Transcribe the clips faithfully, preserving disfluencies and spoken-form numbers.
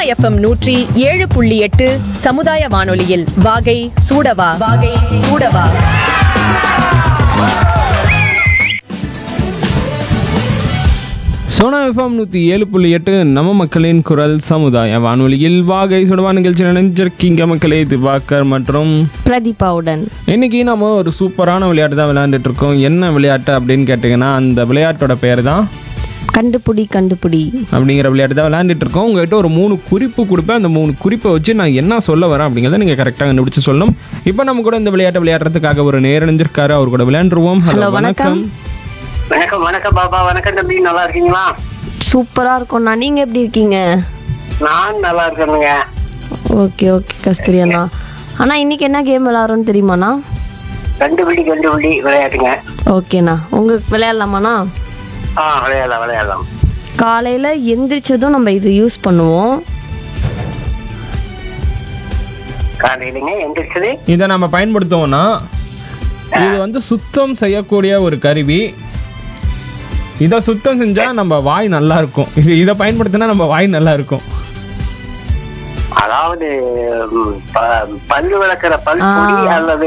FM நூற்றி ஏழு புள்ளி எட்டு சமுதாய வானொலியில் வாகை சூடவா வாகை சூடவா. சோனா எஃப்எம் நூற்றி ஏழு புள்ளி எட்டு நம்ம மக்களின் குரல் சமுதாய வானொலியில் வாகை சுடவா நிகழ்ச்சி நினைஞ்சிருக்கீங்க மக்களே. திவாகர் மற்றும் பிரதீபாவுடன் இன்னைக்கு நம்ம ஒரு சூப்பரான விளையாட்டு தான் விளையாண்டுட்டு இருக்கோம். என்ன விளையாட்டு அப்படின்னு கேட்டிங்கன்னா அந்த விளையாட்டோட பேர் தான் கண்டுபிடி கண்டுபிடி அப்படிங்கிற விளையாட்டு தான் விளையாண்டுட்டு இருக்கோம். உங்கள்கிட்ட ஒரு மூணு குறிப்பு கொடுப்பேன். அந்த மூணு குறிப்பை வச்சு நான் என்ன சொல்ல வரேன் அப்படிங்கிறத நீங்கள் கரெக்டாக கண்டுபிடிச்சு சொல்லணும். இப்போ நம்ம கூட இந்த விளையாட்டை விளையாடுறதுக்காக ஒரு நேரணிஞ்சிருக்காரு. அவர் கூட விளையாண்டுருவோம். ஹலோ வணக்கம். வணக்கம் வணக்கம் பாபா. வணக்கம் தம்பி, நல்லா இருக்கீங்களா? சூப்பரா இருக்கோம்ண்ணா, நீங்க எப்படி இருக்கீங்க? நான் நல்லா இருக்கேனுங்க. ஓகே ஓகே கஸ்தூரி அண்ணா. அண்ணா இன்னைக்கு என்ன கேம் விளையாடுறோம்னு தெரியுமாண்ணா? கண்டுபிடி கண்டுபிடி விளையாட்டுங்க. ஓகேண்ணா, உங்களுக்கு விளையாடலாமாண்ணா? ஆ விளையாடலாம் விளையாடலாம். காலையில எந்திரிச்சதும் நம்ம இது யூஸ் பண்ணுவோம். காலையிலங்க எந்திரிச்சது இதை நம்ம பயன்படுத்துவோம்னா இது வந்து சுத்தம் செய்யக்கூடிய ஒரு கருவி. இதை சுத்தம் செஞ்சா நம்ம வாய் நல்லா இருக்கும். இது இதை பயன்படுத்தினா நம்ம வாய் நல்லா இருக்கும். அதாவது பல்லு விளக்குற பல்பொடி அல்லது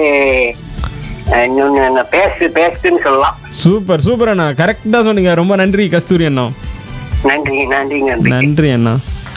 பேஸ்ட் பேஸ்ட்னு சொல்லலாம். சூப்பர் சூப்பர் அண்ணா, கரெக்டா சொன்னீங்க. ரொம்ப நன்றி கஸ்தூரி அண்ணா. நன்றி நன்றி நன்றி நன்றி அண்ணா.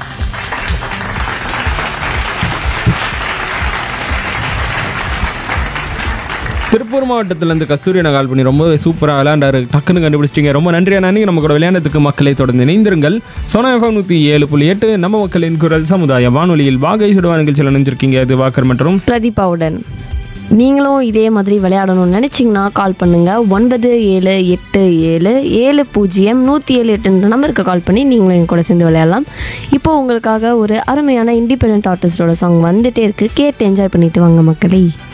திருப்பூர் மாவட்டத்திலேருந்து கஸ்தூரி அண்ணா கால் பண்ணி ரொம்ப சூப்பராக விளையாண்டாரு. டக்குன்னு கண்டுபிடிச்சிட்டிங்க. ரொம்ப நன்றி அண்ணா. நீங்கள் நம்ம கூட விளையாண்டதுக்கு மக்களை தொடர்ந்து இணைந்திருங்கள். சோனா எஃப்எம் நூற்றி ஏழு புள்ளி எட்டு நம்ம மக்களின் குரல் சமுதாய வானொலியில் வாகை சுடுவா நிகழ்ச்சியில் நினைஞ்சிருக்கீங்க. திவாகர் மற்றும் பிரதீபாவுடன். நீங்களும் இதே மாதிரி விளையாடணும்னு நினச்சிங்கன்னா கால் பண்ணுங்கள். ஒன்பது ஏழு எட்டு ஏழு ஏழு பூஜ்ஜியம் நூற்றி ஏழு எட்டுன்ற நம்பருக்கு கால் பண்ணி நீங்களும் என் கூட சேர்ந்து விளையாடலாம். இப்போது உங்களுக்காக ஒரு அருமையான இண்டிபெண்டன்ட் ஆர்டிஸ்டோட சாங் வந்துகிட்டே இருக்குது. கேட்டு என்ஜாய் பண்ணிட்டு வாங்க மக்களே.